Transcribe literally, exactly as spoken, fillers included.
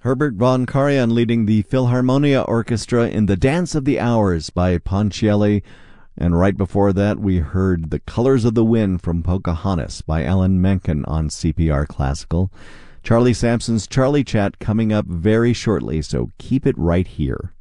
Herbert von Karajan leading the Philharmonia Orchestra in The Dance of the Hours by Ponchielli. And right before that, we heard The Colors of the Wind from Pocahontas by Alan Menken on C P R Classical. Charlie Sampson's Charlie Chat coming up very shortly, so keep it right here.